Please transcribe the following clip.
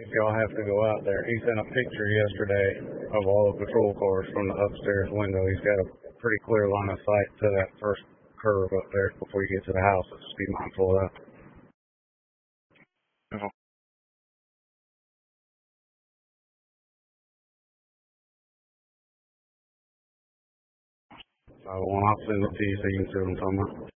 if y'all have to go out there. He sent a picture yesterday of all the patrol cars from the upstairs window. He's got a pretty clear line of sight to that first curve up there before you get to the house. So just be mindful of that. I'll send it to you so you can see what I'm talking about.